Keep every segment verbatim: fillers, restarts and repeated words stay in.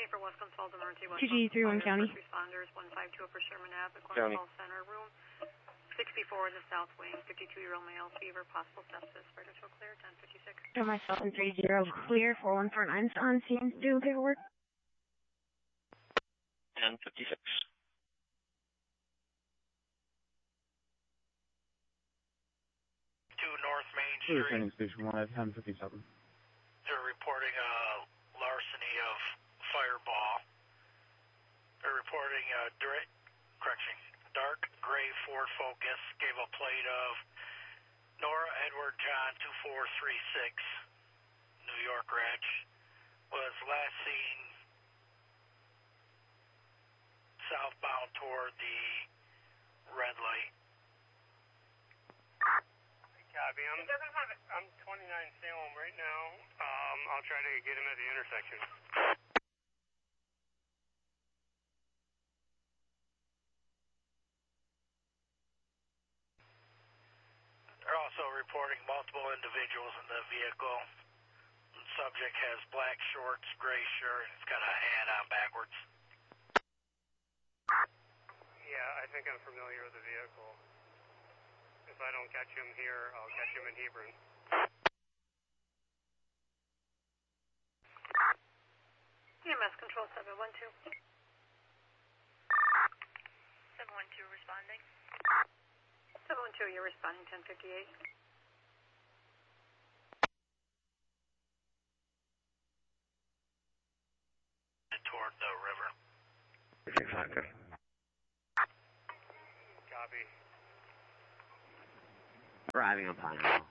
for West Gonzales Emergency. T G three one County. First responders, one five two Upper Sherman Avenue, County. Call Center, room sixty-four in the South Wing, fifty-two-year-old male, fever, possible sepsis, regulatory clear, ten fifty-six. Show myself in three zero, clear, four one four nine, on scene, doing paperwork. ten fifty-six. Two North Main Blue Street. Training Station one at ten fifty-seven. They're reporting a larceny of Fireball. They're reporting a direct, correction, dark gray Ford Focus, gave a plate of Nora Edward John two four three six, New York Reg, was last seen southbound toward the red light. Copy. I'm, I'm twenty-nine Salem right now. Um, I'll try to get him at the intersection. They're also reporting multiple individuals in the vehicle. The subject has black shorts, gray shirt, and it's got a hat on backwards. Yeah, I think I'm familiar with the vehicle. If I don't catch him here, I'll catch him in Hebron. E M S Control seven one two. seven one two responding. seven one two, you're responding, ten fifty-eight. Toward the river. Exactly. Copy. Arriving on time now.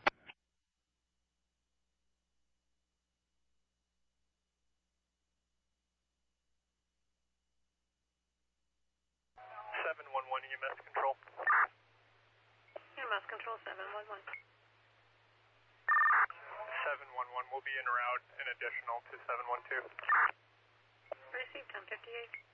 seven one one E M S Control. E M S Control seven one one. seven one one will be en route, an additional to seven one two. Received, ten fifty-eight.